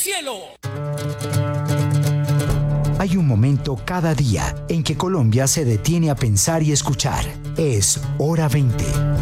cielo. Hay un momento cada día en que Colombia se detiene a pensar y escuchar. Es Hora 20.